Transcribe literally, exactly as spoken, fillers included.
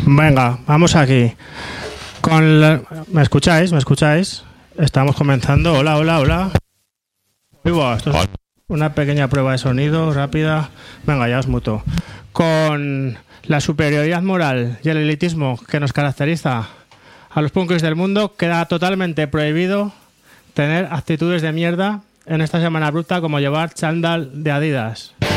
Venga, vamos aquí. Con la... ¿Me escucháis? ¿Me escucháis? Estamos comenzando. Hola, hola, hola. Vivo, esto es una pequeña prueba de sonido rápida. Venga, ya os muto. Con la superioridad moral y el elitismo que nos caracteriza a los punkis del mundo, queda totalmente prohibido tener actitudes de mierda en esta semana bruta como llevar chándal de Adidas.